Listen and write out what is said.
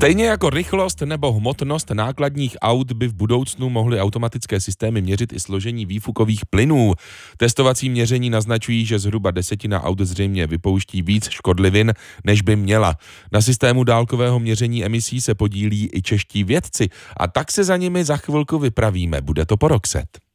Stejně jako rychlost nebo hmotnost nákladních aut by v budoucnu mohly automatické systémy měřit i složení výfukových plynů. Testovací měření naznačují, že zhruba 10% aut zřejmě vypouští víc škodlivin, než by měla. Na systému dálkového měření emisí se podílí i čeští vědci a tak se za nimi za chvilku vypravíme. Bude to po Roxette.